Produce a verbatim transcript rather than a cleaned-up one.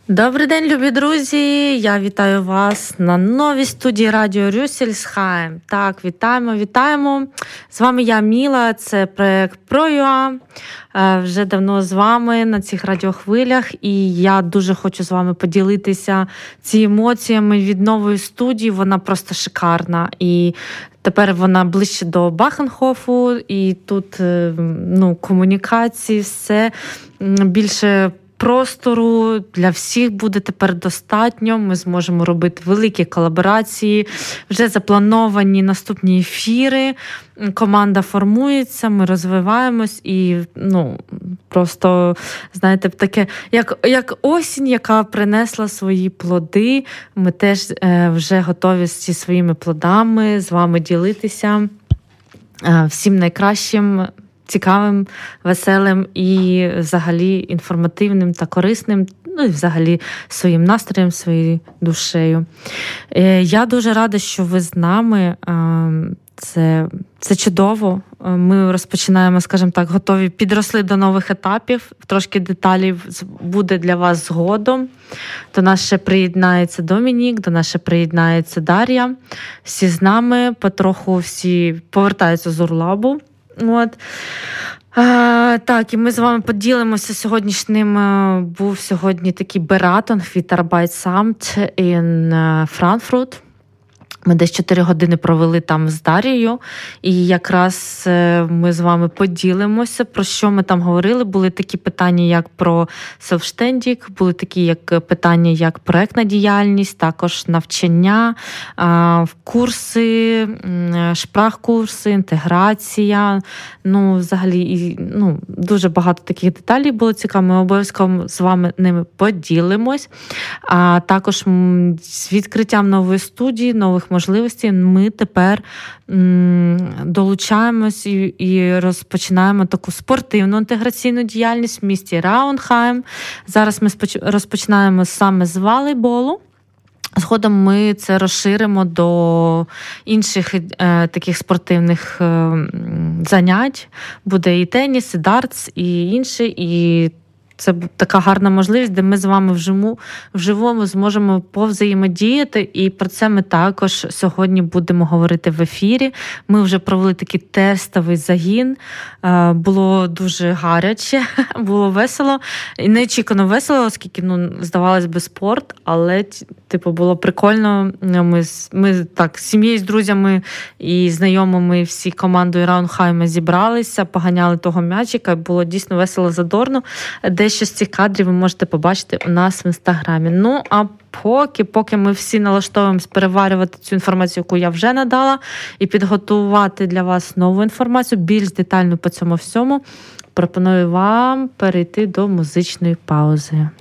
Добрий день, любі друзі! Я вітаю вас на новій студії Радіо Рюссельсхайм. Так, вітаємо, вітаємо. З вами я, Міла, це проєкт ProUA. Вже давно з вами на цих радіохвилях, і я дуже хочу з вами поділитися ці емоціями від нової студії. Вона просто шикарна. І тепер вона ближче до Бахенхофу, і тут ну, комунікації, все більше простору для всіх буде тепер достатньо. Ми зможемо робити великі колаборації. Вже заплановані наступні ефіри. Команда формується, ми розвиваємось і, ну, просто, знаєте, таке, як, як осінь, яка принесла свої плоди. Ми теж е, вже готові з ці своїми плодами з вами ділитися е, всім найкращим, цікавим, веселим і взагалі інформативним та корисним, ну і взагалі своїм настроєм, своєю душею. Я дуже рада, що ви з нами. Це, це чудово. Ми розпочинаємо, скажімо так, готові, підросли до нових етапів. Трошки деталів буде для вас згодом. До нас ще приєднається Домінік, до нас ще приєднається Дар'я. Всі з нами, потроху всі повертаються з Урлабу. От. А, так, і ми з вами поділимося сьогоднішнім, був сьогодні такий Beratung від Arbeitsamt in Frankfurt. Ми десь чотири години провели там з Дарією, і якраз ми з вами поділимося, про що ми там говорили. Були такі питання, як про селфштендік, були такі як питання, як проектна діяльність, також навчання, курси, шпрахкурси, інтеграція. Ну, взагалі, і, ну, дуже багато таких деталей було цікаво. Ми обов'язково з вами ними поділимось. А також з відкриттям нової студії, нових можливості, ми тепер м, долучаємось і, і розпочинаємо таку спортивну інтеграційну діяльність в місті Раунхайм. Зараз ми споч... розпочинаємо саме з волейболу. Згодом ми це розширимо до інших е, таких спортивних е, занять. Буде і теніс, і дартс, і інші, і це така гарна можливість, де ми з вами вживу, вживу зможемо повзаємодіяти, і про це ми також сьогодні будемо говорити в ефірі. Ми вже провели такий тестовий загін, було дуже гаряче, було весело, і неочікувано весело, оскільки, ну, здавалось би, спорт, але, типу, було прикольно. Ми, ми так, з сім'єю, з друзями і знайомими всі командою Раунхайма зібралися, поганяли того м'ячика, було дійсно весело, задорно. Дещо з цих кадрів ви можете побачити у нас в Інстаграмі. Ну, а поки, поки ми всі налаштовуємось переварювати цю інформацію, яку я вже надала, і підготувати для вас нову інформацію, більш детально по цьому всьому, пропоную вам перейти до музичної паузи.